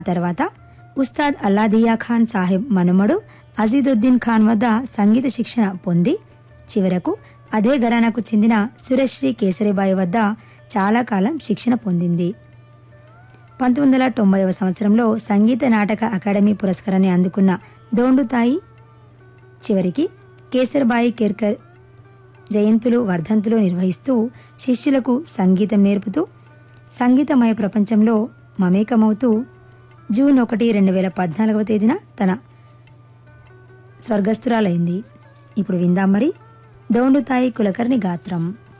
తర్వాత ఉస్తాద్ అల్లాదియా ఖాన్ సాహెబ్ మనుమడు అజీదుద్దీన్ ఖాన్ వద్ద సంగీత శిక్షణ పొంది చివరకు అదే ఘరానాకు చెందిన సురశ్రీ కేసరిబాయి వద్ద చాలా కాలం శిక్షణ పొందింది. 1990వ సంవత్సరంలో సంగీత నాటక అకాడమీ పురస్కారాన్ని అందుకున్న దోండుతాయి చివరికి కేసర్బాయి కేర్కర్ జయంతులు వర్ధంతులు నిర్వహిస్తూ శిష్యులకు సంగీతం నేర్పుతూ సంగీతమయ ప్రపంచంలో మమేకమవుతూ జూన్ 1, 2014వ తేదీన తన స్వర్గస్థురాలైంది. ఇప్పుడు విందాం మరి దోండుతాయి కులకర్ణి గాత్రం.